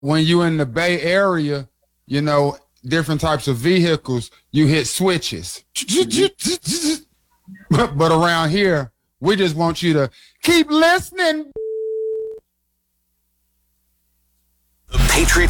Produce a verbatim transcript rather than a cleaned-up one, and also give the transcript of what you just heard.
when you in the Bay Area, you know, different types of vehicles, you hit switches. but, but around here, we just want you to keep listening. The Patriot